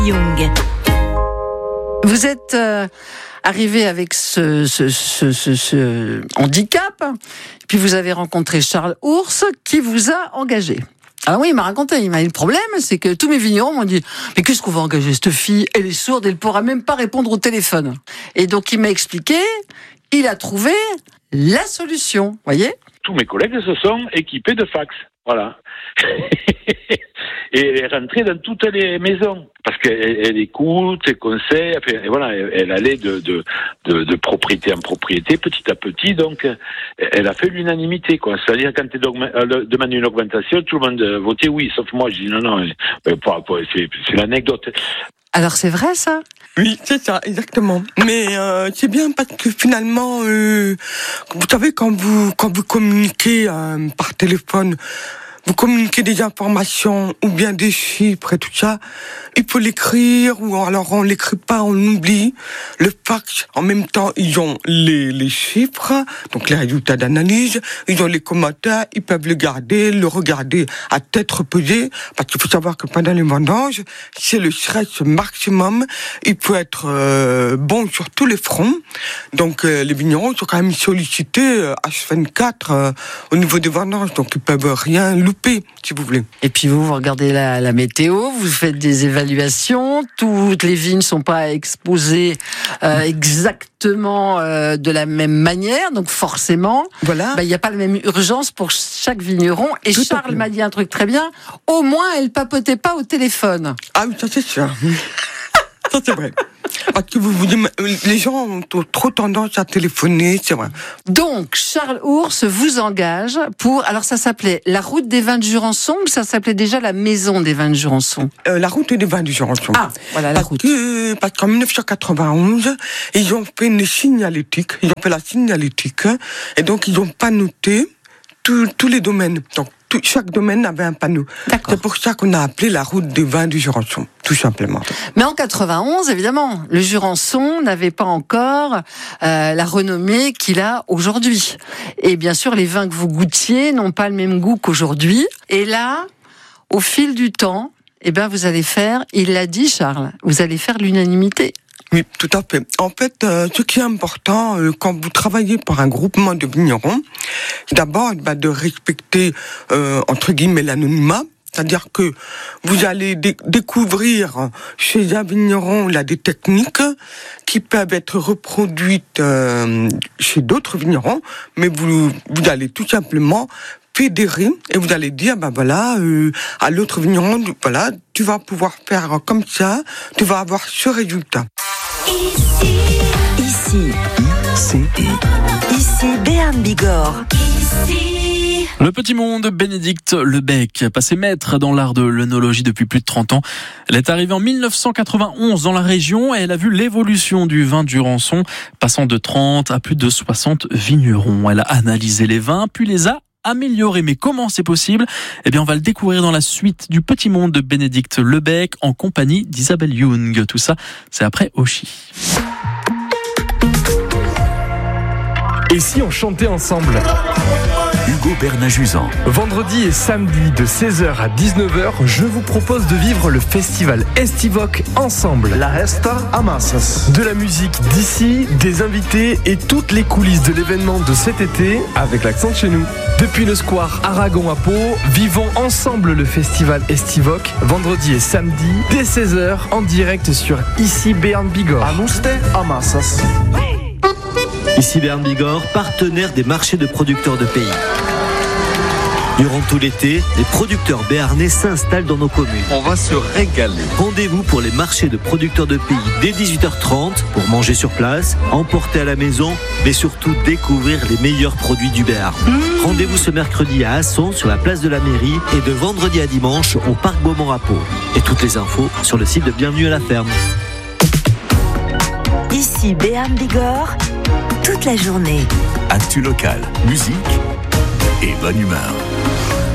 Young. Vous êtes arrivé avec ce handicap, puis vous avez rencontré Charles Ours qui vous a engagé. Alors oui, il m'a raconté, il m'a dit le problème, c'est que tous mes vignerons m'ont dit « Mais qu'est-ce qu'on va engager cette fille ? Elle est sourde, elle ne pourra même pas répondre au téléphone. » Et donc il m'a expliqué, il a trouvé la solution, voyez ? Tous mes collègues se sont équipés de fax, voilà. Et elle est rentrée dans toutes les maisons parce qu'elle écoute, elle conseille, enfin, voilà, elle allait de propriété en propriété petit à petit, donc elle a fait l'unanimité, quoi. C'est-à-dire quand elle demande une augmentation, tout le monde votait oui, sauf moi, je dis non, c'est l'anecdote. Alors c'est vrai ça ? Oui, c'est ça, exactement. Mais c'est bien parce que finalement, vous savez, quand vous communiquez par téléphone, vous communiquez des informations ou bien des chiffres et tout ça, il faut l'écrire ou alors on l'écrit pas, on oublie. Le fax, en même temps, ils ont les chiffres, donc les résultats d'analyse, ils ont les commentaires, ils peuvent le regarder à tête reposée, parce qu'il faut savoir que pendant les vendanges, c'est le stress maximum, il faut être bon sur tous les fronts, donc les vignerons sont quand même sollicités H24 au niveau des vendanges, donc ils peuvent rien louper, si vous voulez. Et puis vous regardez la météo, vous faites des évaluations, toutes les vignes ne sont pas exposées exactement de la même manière, donc forcément, voilà. Il n'y a pas la même urgence pour chaque vigneron. Et tout Charles m'a dit un truc très bien, au moins elle papotait pas au téléphone. Ah oui, ça c'est sûr. Ça c'est vrai. Parce que les gens ont trop tendance à téléphoner, c'est vrai. Donc, Charles Ours vous engage pour... Alors, ça s'appelait la route des vins de Jurançon ou ça s'appelait déjà la maison des vins de Jurançon ? La route des vins de Jurançon. Ah, voilà, la route. Parce qu'en 1991, ils ont fait une signalétique. Ils ont fait la signalétique. Et donc, ils n'ont pas noté tous les domaines. Donc, chaque domaine avait un panneau. D'accord. C'est pour ça qu'on a appelé la route des vins du Jurançon, tout simplement. Mais en 91, évidemment, le Jurançon n'avait pas encore la renommée qu'il a aujourd'hui. Et bien sûr, les vins que vous goûtiez n'ont pas le même goût qu'aujourd'hui. Et là, au fil du temps, vous allez faire, il l'a dit Charles, vous allez faire l'unanimité. Oui, tout à fait. En fait, ce qui est important quand vous travaillez pour un groupement de vignerons, c'est d'abord de respecter, entre guillemets, l'anonymat. C'est-à-dire que vous allez découvrir chez un vigneron des techniques qui peuvent être reproduites chez d'autres vignerons, mais vous allez tout simplement fédérer et vous allez dire à l'autre vigneron, voilà, tu vas pouvoir faire comme ça, tu vas avoir ce résultat. Ici Béarn Bigorre. Le petit monde, Bénédicte Lebec, passé maître dans l'art de l'œnologie depuis plus de 30 ans. Elle est arrivée en 1991 dans la région et elle a vu l'évolution du vin de Jurançon, passant de 30 à plus de 60 vignerons. Elle a analysé les vins, puis les a améliorés. Mais comment c'est possible ? On va le découvrir dans la suite du petit monde de Bénédicte Lebec en compagnie d'Isabelle Young. Tout ça, c'est après Oshi. Et si on chantait ensemble ? Hugo Bernat-Juzan. Vendredi et samedi de 16h à 19h, je vous propose de vivre le festival Estivoc ensemble. La Resta a Massas. De la musique d'ici, des invités et toutes les coulisses de l'événement de cet été avec l'accent de chez nous. Depuis le square Aragon à Pau, vivons ensemble le festival Estivoc, vendredi et samedi dès 16h en direct sur Ici Béarn Bigorre. Aluste a Massas. Ici Béarn Bigorre, partenaire des marchés de producteurs de pays. Durant tout l'été, les producteurs béarnais s'installent dans nos communes. On va se régaler. Rendez-vous pour les marchés de producteurs de pays dès 18h30 pour manger sur place, emporter à la maison, mais surtout découvrir les meilleurs produits du Béarn. Rendez-vous ce mercredi à Asson sur la place de la mairie et de vendredi à dimanche au parc Beaumont à Pau. Et toutes les infos sur le site de Bienvenue à la ferme. Ici Béarn Bigorre, toute la journée. Actu local, musique et bonne humeur.